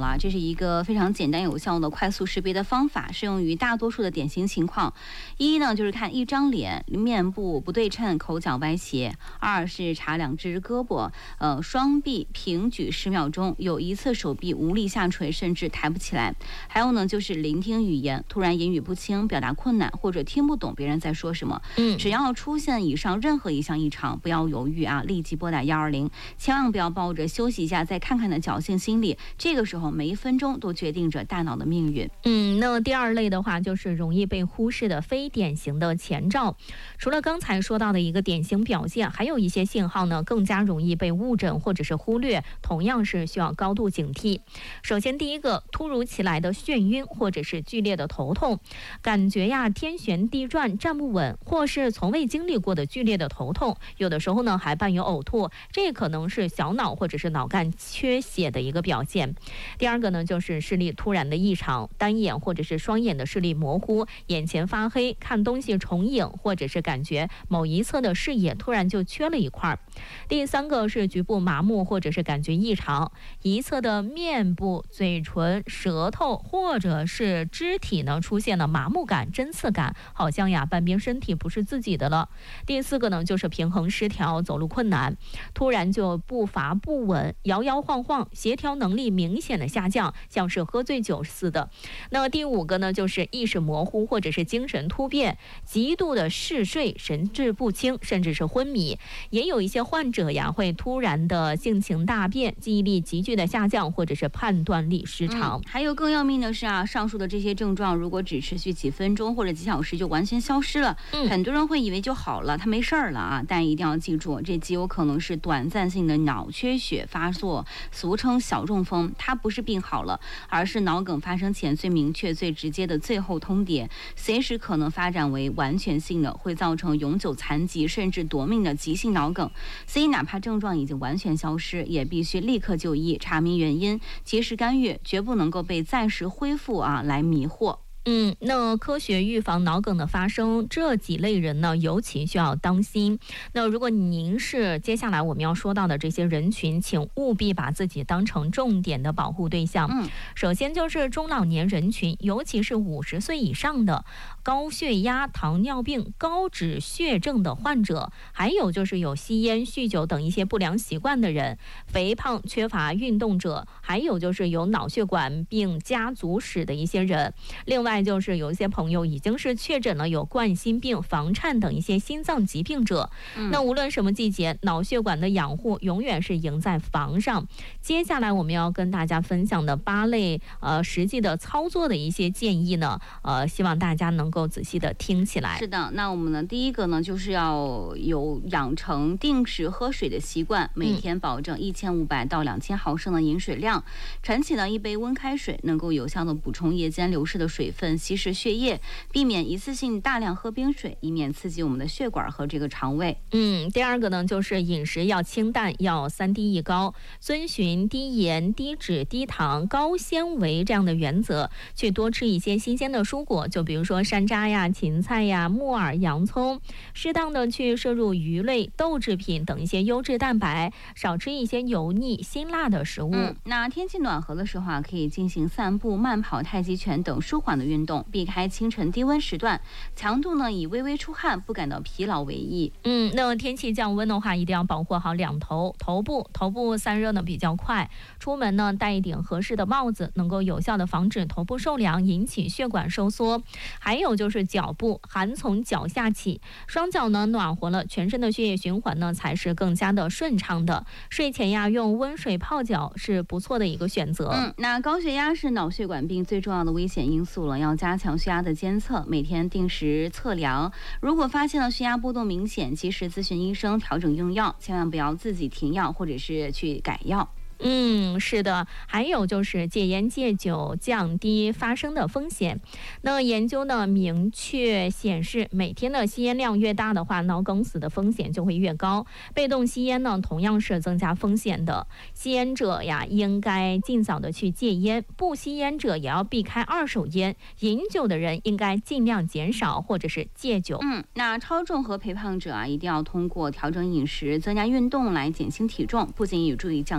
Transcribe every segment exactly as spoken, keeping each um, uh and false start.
啊，这是一个非常简单有效的快速识别的方法，适用于大多数的典型情况。一呢，就是看一张脸，面部不对称，口角歪斜；二是查两只胳膊，呃，双臂平举十秒钟，有一侧手臂无力下垂，甚至抬不起来。还有呢，就是聆听语言，突然言语不清，表达困难，或者听不懂别人在说什么。 嗯， 只要出现以上任何一项异常，不要犹豫啊，立即拨打幺二零，千万不要抱着休息一下再看看的侥幸心理，这个时候每一分钟都决定着大脑的命运。 嗯，那第二类的话就是容易被忽视的非典型的前兆。除了刚才说到的一个典型表现，还有一些信号呢更加容易被误诊或者是忽略，同样是需要高度警惕。首先第一个，突如其来的眩晕或者是剧烈的头痛，感觉呀天旋地转站不稳，或是从未经历过的剧烈的头痛，有的时候呢还伴有呕吐，这可能是小脑或者是脑干缺血的一个表现。第二个呢就是视力突然的异常，单眼或者是双眼的视力模糊，眼前发黑，看东西重影，或者是感觉某一侧的视野突然就缺了一块。第三个是局部麻木或者是感觉异常，一侧的面部、嘴唇、舌头或者是肢体呢出现了麻木感、针刺感，好像呀半边身体不是自己的了。第四个呢就是平衡失调，走路困难，突然就步伐不稳，摇摇晃晃，协调能力明显的下降，像是喝醉酒似的。那第五个呢就是意识模糊或者是精神突变，极度的嗜睡，神志不清，甚至是昏迷。也有一些患者呀会突然的性情大变，记忆力急剧的下降，或者是判断力失常。 嗯、还有更要命的是啊，上述的这些症状如果只持续几分钟或者几小时就完全消失了， 嗯、 很多人会以为就好了，他没事儿了啊。但一定要记住，这极有可能是短暂性的脑缺血发作，俗称小中风。它不是病好了，而是脑梗发生前最明确、最直接的最后通牒，随时可能发展为完全性的，会造成永久残疾甚至夺命的急性脑梗。所以哪怕症状已经完全消失，也必须立刻就医，查明原因，及时干预，绝不能够被暂时恢复啊来迷惑。 嗯，那科学预防脑梗的发生，这几类人呢尤其需要当心。那如果您是接下来我们要说到的这些人群，请务必把自己当成重点的保护对象。 嗯， 首先就是中老年人群，尤其是五十岁以上的高血压、糖尿病、高脂血症的患者，还有就是有吸烟、酗酒等一些不良习惯的人，肥胖、缺乏运动者，还有就是有脑血管病家族史的一些人。另外就是有一些朋友已经是确诊了有冠心病、房颤等一些心脏疾病者。 嗯、 那无论什么季节，脑血管的养护永远是赢在房上。接下来我们要跟大家分享的八类呃实际的操作的一些建议呢，呃，希望大家能够仔细的听起来。 是的，那我们呢，第一个呢，就是要有养成定时喝水的习惯，每天保证一千五百到两千毫升的饮水量，晨起呢一杯温开水，能够有效的补充夜间流失的水分，稀释血液，避免一次性大量喝冰水，以免刺激我们的血管和这个肠胃。 嗯，第二个呢，就是饮食要清淡，要三低一高，遵循低盐、低脂、低糖、高纤维这样的原则，去多吃一些新鲜的蔬果，就比如说山楂呀、芹菜呀、木耳、洋葱，适当的去摄入鱼类、豆制品等一些优质蛋白，少吃一些油腻、辛辣的食物。 嗯，那天气暖和的时候啊，可以进行散步、慢跑、太极拳等舒缓的运动，避开清晨低温时段，强度呢以微微出汗不感到疲劳为宜。 嗯，那天气降温的话，一定要保护好两头，头部头部散热呢比较快，出门呢戴一顶合适的帽子，能够有效的防止头部受凉引起血管收缩。还有就是脚部，寒从脚下起，双脚呢暖和了，全身的血液循环呢才是更加的顺畅的。睡前呀用温水泡脚是不错的一个选择。 嗯，那高血压是脑血管病最重要的危险因素了，要加强血压的监测，每天定时测量。如果发现了血压波动明显，及时咨询医生调整用药，千万不要自己停药或者是去改药。 嗯，是的，还有就是戒烟戒酒，降低发生的风险。那研究呢明确显示，每天的吸烟量越大的话，脑梗死的风险就会越高。被动吸烟呢同样是增加风险的，吸烟者呀应该尽早的去戒烟，不吸烟者也要避开二手烟，饮酒的人应该尽量减少或者是戒酒。 嗯，那超重和肥胖者啊，一定要通过调整饮食、增加运动来减轻体重，不仅有助于降压，还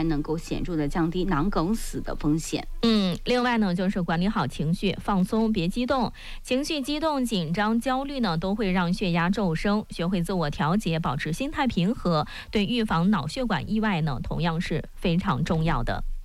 能够显著的降低脑梗死的风险。 嗯，另外呢，就是管理好情绪，放松，别激动。情绪激动、紧张、焦虑呢，都会让血压骤升。学会自我调节，保持心态平和，对预防脑血管意外呢，同样是非常重要的。